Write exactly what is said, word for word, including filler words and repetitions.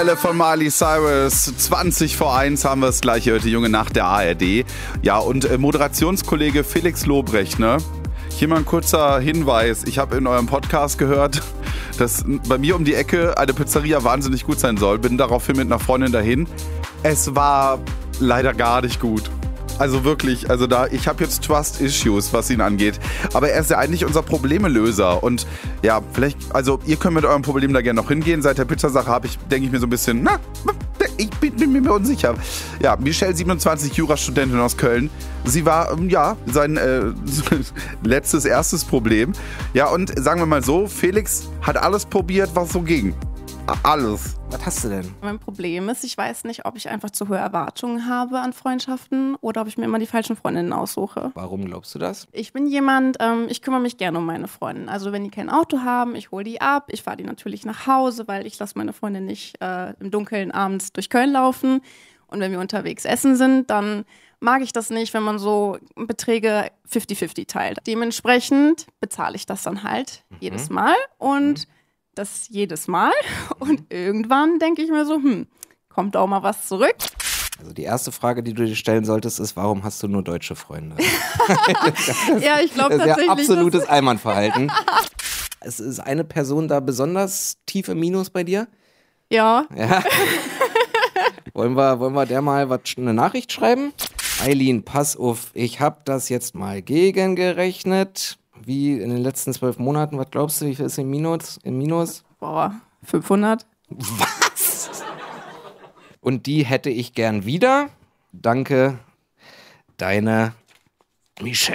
Von Miley Cyrus, zwanzig vor eins haben wir es gleich heute, Junge Nacht der A R D. Ja, und äh, Moderationskollege Felix Lobrecht, ne? Hier mal ein kurzer Hinweis. Ich habe in eurem Podcast gehört, dass bei mir um die Ecke eine Pizzeria wahnsinnig gut sein soll. Bin daraufhin mit einer Freundin dahin. Es war leider gar nicht gut. Also wirklich, also da, ich habe jetzt Trust-Issues, was ihn angeht. Aber er ist ja eigentlich unser Problemelöser. Und ja, vielleicht, also ihr könnt mit eurem Problem da gerne noch hingehen. Seit der Pizzasache habe ich, denke ich mir so ein bisschen, na, ich bin, bin mir unsicher. Ja, Michelle, siebenundzwanzig, Jurastudentin aus Köln. Sie war, ja, sein äh, letztes, erstes Problem. Ja, und sagen wir mal so, Felix hat alles probiert, was so ging. Alles. Was hast du denn? Mein Problem ist, ich weiß nicht, ob ich einfach zu hohe Erwartungen habe an Freundschaften oder ob ich mir immer die falschen Freundinnen aussuche. Warum glaubst du das? Ich bin jemand, ähm, ich kümmere mich gerne um meine Freunde. Also wenn die kein Auto haben, ich hole die ab. Ich fahre die natürlich nach Hause, weil ich lasse meine Freunde nicht äh, im Dunkeln abends durch Köln laufen. Und wenn wir unterwegs essen sind, dann mag ich das nicht, wenn man so Beträge fifty fifty teilt. Dementsprechend bezahle ich das dann halt mhm. jedes Mal und mhm. das jedes Mal und irgendwann denke ich mir so, hm, kommt auch mal was zurück. Also die erste Frage, die du dir stellen solltest, ist, warum hast du nur deutsche Freunde? Ja, ich glaube tatsächlich. Das ist ja absolutes Allmannverhalten. Es ist eine Person da besonders tief im Minus bei dir? Ja. Ja. Wollen wir, wollen wir der mal was, eine Nachricht schreiben? Eileen, pass auf, ich habe das jetzt mal gegengerechnet. Wie in den letzten zwölf Monaten, was glaubst du, wie viel ist im Minus? Im Minus? Boah, fünfhundert. Was? Und die hätte ich gern wieder. Danke, deine Michelle.